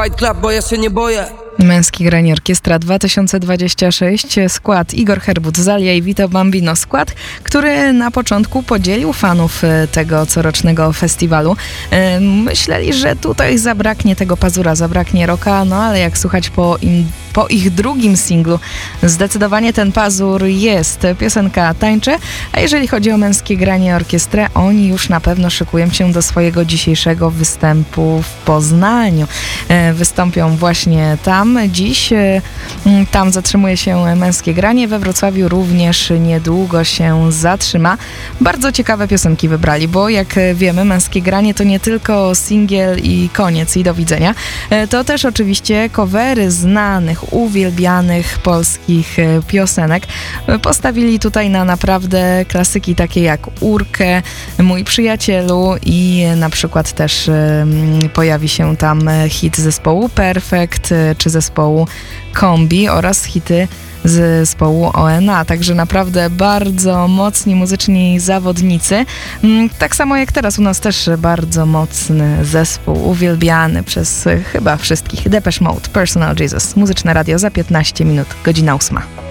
Fight Club, bo ja się nie boję. Męski Granie Orkiestra 2026, skład Igor Herbut, Zalia i Vito Bambino. Skład, który na początku podzielił fanów tego corocznego festiwalu. Myśleli, że tutaj zabraknie tego pazura, zabraknie rocka, no ale jak słuchać po ich drugim singlu, zdecydowanie ten pazur jest. Piosenka tańczy, a jeżeli chodzi o Męskie Granie Orkiestrę, oni już na pewno szykują się do swojego dzisiejszego występu w Poznaniu. Wystąpią właśnie tam dziś. Tam zatrzymuje się Męskie Granie. We Wrocławiu również niedługo się zatrzyma. Bardzo ciekawe piosenki wybrali, bo jak wiemy, Męskie Granie to nie tylko singiel i koniec i do widzenia. To też oczywiście covery znanych, uwielbianych polskich piosenek. Postawili tutaj na naprawdę klasyki takie jak Urkę, Mój przyjacielu i na przykład też pojawi się tam hit zespołu Perfekt czy zespołu Kombi oraz hity z zespołu ONA, także naprawdę bardzo mocni muzyczni zawodnicy. Tak samo jak teraz u nas też bardzo mocny zespół, uwielbiany przez chyba wszystkich. Depeche Mode, Personal Jesus. Muzyczne radio za 15 minut, godzina 8.